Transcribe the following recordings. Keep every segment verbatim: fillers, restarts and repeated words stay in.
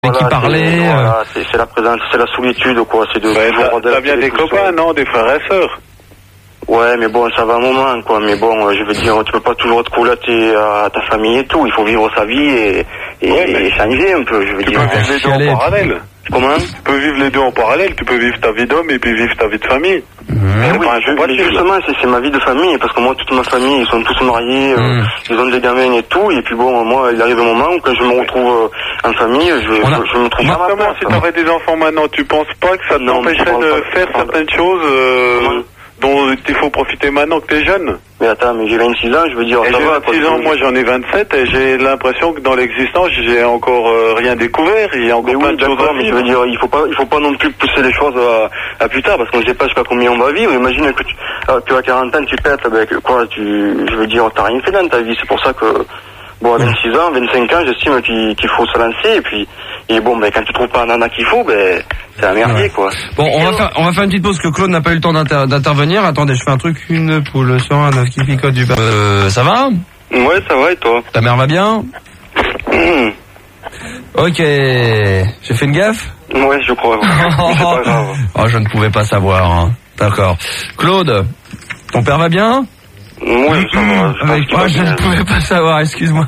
Voilà, qui parlait. C'est, euh... voilà, c'est, c'est la présence, c'est la solitude, quoi. C'est de. Ouais, t'as, t'as bien des copains, seul. Non, des frères et sœurs. Ouais, mais bon, ça va un moment, quoi. Mais bon, je veux dire, tu peux pas toujours te collater à ta famille et tout. Il faut vivre sa vie et, et, ouais, et s'amuser un peu, je veux tu dire. Tu peux vivre les deux en parallèle. Comment? Tu peux vivre les deux en parallèle. Tu peux vivre ta vie d'homme et puis vivre ta vie de famille. Mmh. Mais oui, je, justement, c'est, c'est ma vie de famille, parce que moi, toute ma famille, ils sont tous mariés, mmh. euh, ils ont des gamins et tout, et puis bon, moi, il arrive un moment où quand je me retrouve euh, en famille, je, je, a... je me trouve pas à ma place. Si t'aurais des enfants maintenant, tu penses pas que ça non, t'empêcherait de faire pas. certaines choses euh, dont il faut profiter maintenant que t'es jeune? Mais attends, mais j'ai vingt-six ans, je veux dire, et ça j'ai va. vingt-six ans, moi j'en ai vingt-sept, et j'ai l'impression que dans l'existence, j'ai encore euh, rien découvert, il y a encore mais plein oui, de choses à mais vivre. je veux dire, il faut pas, il faut pas non plus pousser les choses à, à plus tard, parce qu'on ne sait pas jusqu'à combien on va vivre. Imagine que tu, tu as quarante ans, tu pètes, ben, quoi, tu, je veux dire, t'as rien fait dans ta vie, c'est pour ça que, bon, à vingt-six ans, vingt-cinq ans, j'estime qu'il, qu'il faut se lancer, et puis, et bon, ben, quand tu trouves pas un nana qu'il faut, ben, c'est un merdier, ouais. quoi. Bon, on va faire, on va faire une petite pause, que Claude n'a pas eu le temps d'inter- d'intervenir. Attendez, je fais un truc, une poule sur un œuf qui picote du pain. Euh, ça va? Ouais, ça va, et toi? Ta mère va bien? Mmh. Ok. J'ai fait une gaffe? Ouais, je crois. Ouais. C'est pas grave. Oh, je ne pouvais pas savoir, hein. D'accord. Claude, ton père va bien? Oui, ça va. Je, Avec moi, je ne pouvais pas savoir, excuse-moi.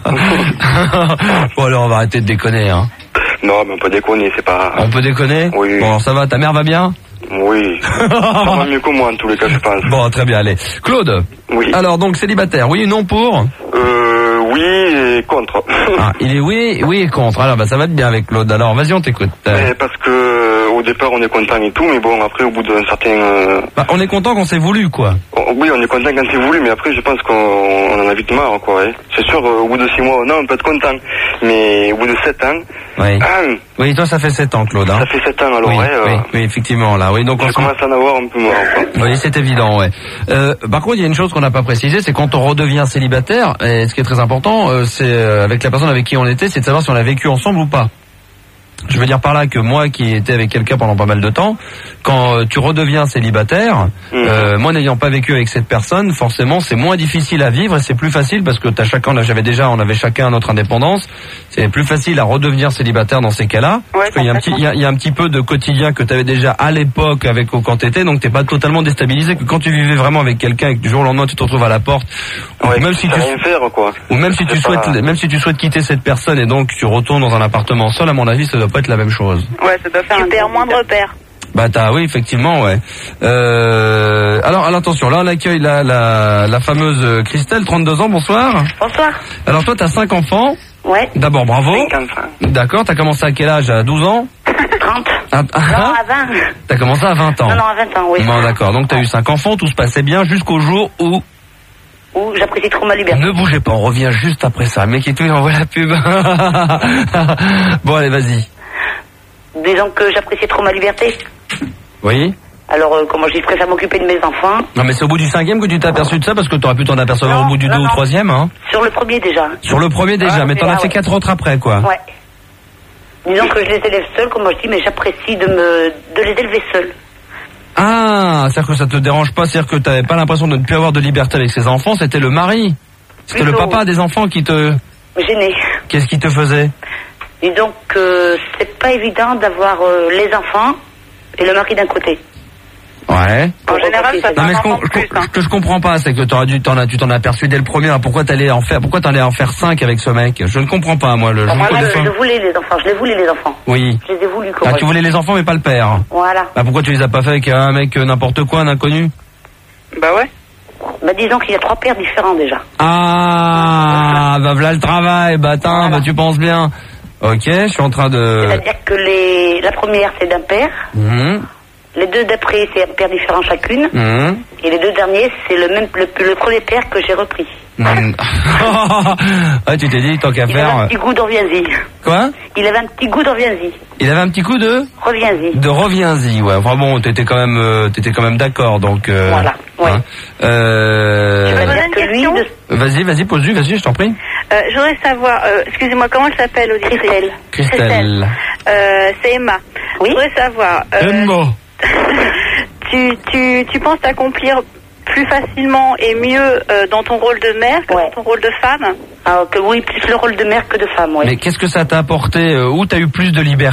Bon, alors, on va arrêter de déconner, hein. Non, mais on peut déconner, c'est pas... On peut déconner? Oui. Bon, ça va, ta mère va bien? Oui. Ça va mieux que moi, en tous les cas, je pense. Bon, très bien, allez. Claude? Oui. Alors, donc, célibataire, oui ou non pour? Euh, oui et contre. Ah, il est oui, oui et contre. Alors, bah, ça va être bien avec Claude. Alors, vas-y, on t'écoute. Mais parce que, au départ, on est content et tout, mais bon, après, au bout d'un certain... Euh... Bah, on est content qu'on s'est voulu, quoi. Oh, oui, on est content quand c'est voulu, mais après, je pense qu'on on en a vite marre, quoi. Hein. C'est sûr, euh, au bout de six mois, non, on peut être content. Mais au bout de sept ans... Oui. Ah, oui, toi, ça fait sept ans, Claude. Hein. Ça fait sept ans, alors, oui, ouais. Euh... Oui, oui, effectivement, là. Oui, donc je on commence à en avoir un peu marre, quoi. Oui, c'est évident, ouais. Euh, par contre, il y a une chose qu'on n'a pas précisée, c'est quand on redevient célibataire, et ce qui est très important, euh, c'est euh, avec la personne avec qui on était, c'est de savoir si on a vécu ensemble ou pas. Je veux dire par là que moi qui étais avec quelqu'un pendant pas mal de temps, quand euh, tu redeviens célibataire, mmh. euh, moi n'ayant pas vécu avec cette personne, forcément c'est moins difficile à vivre et c'est plus facile parce que t'as chacun, là j'avais déjà, on avait chacun notre indépendance, c'est plus facile à redevenir célibataire dans ces cas-là. Ouais, parce qu'il y a un petit, il y a, il y a un petit peu de quotidien que t'avais déjà à l'époque avec quand t'étais, donc t'es pas totalement déstabilisé que quand tu vivais vraiment avec quelqu'un et que du jour au lendemain tu te retrouves à la porte, ouais, ou même si tu rien faire, quoi. ou même si tu c'est souhaites, pas... même si tu souhaites quitter cette personne et donc tu retournes dans un appartement seul, à mon avis ça doit pas être la même chose. Ouais, ça doit faire tu un perds moins de repères. Bah t'as, oui, effectivement, ouais. Euh, alors, alors attention, là on accueille la, la, la fameuse Christelle, trente-deux ans, bonsoir. Bonsoir. Alors toi t'as cinq enfants. Ouais. D'abord, bravo. D'accord, t'as commencé à quel âge? À douze ans? trente. Ah, ah, non, à vingt. T'as commencé à vingt ans. Non, non, à vingt ans, oui. Bon, d'accord, donc t'as eu cinq enfants, tout se passait bien jusqu'au jour où... Où j'apprécie trop ma liberté. Ne bougez pas, on revient juste après ça. Le mec et tout, il envoie la pub. Bon, allez, vas-y. Disons que j'apprécie trop ma liberté. Oui. Alors, euh, comment je dis, je préfère m'occuper de mes enfants. Non, mais c'est au bout du cinquième que tu t'es aperçu de ça, parce que t'aurais pu t'en apercevoir non, au bout du non, deux non. ou troisième, hein. Sur le premier déjà. Sur le premier déjà, ah, mais t'en as fait ouais. quatre autres après, quoi. Ouais. Disons que je les élève seuls, comme moi je dis, mais j'apprécie de me, de les élever seuls. Ah, c'est-à-dire que ça te dérange pas, c'est-à-dire que t'avais pas l'impression de ne plus avoir de liberté avec ses enfants, c'était le mari. C'était Plutôt, le papa des enfants qui te... Gêné. Qu'est-ce qui te faisait? Disons que c'est pas évident d'avoir euh, les enfants et le mari d'un côté. Ouais. En général, ça non, mais ce, qu'on, plus, hein. ce que je comprends pas, c'est que t'aurais dû, t'en as, tu t'en as aperçu dès le premier. Alors pourquoi t'allais en faire, pourquoi t'allais en faire cinq avec ce mec? Je ne comprends pas, moi. Le, bon, moi, je, je voulais les enfants. Je les voulais les enfants. Oui. Je les ai voulu. Ah, tu voulais les enfants, mais pas le père. Voilà. Bah pourquoi tu les as pas fait avec un mec n'importe quoi, un inconnu? Bah ouais. Bah disons qu'il y a trois pères différents déjà. Ah, bah voilà le travail. Bah attends, voilà. Bah tu penses bien. Ok, je suis en train de... C'est-à-dire que les... la première, c'est d'un père. Mmh. Les deux d'après, c'est un père différent chacune. Mmh. Et les deux derniers, c'est le même le, le premier père que j'ai repris. Mmh. Ouais, tu t'es dit, tant qu'à Il faire... avait un petit goût de reviens-y. Quoi? Il avait un petit goût de reviens-y. Il avait un petit coup de... Reviens-y. De reviens-y, ouais. Enfin bon, t'étais quand même, euh, t'étais quand même d'accord, donc... Euh, voilà, ouais. Hein. Euh... Je veux dire que lui... De... Vas-y, vas-y, pose-lui, vas-y, je t'en prie. Euh, je voudrais savoir, euh, excusez-moi, comment elle s'appelle, auditrice? Christelle. Christelle. Christelle. Euh, c'est Emma. Oui. Je voudrais savoir... Euh, Emma. tu, tu, tu penses t'accomplir plus facilement et mieux euh, dans ton rôle de mère que Ouais. dans ton rôle de femme. Ah, que oui, plus le rôle de mère que de femme, oui. Mais qu'est-ce que ça t'a apporté? euh, Où t'as eu plus de liberté?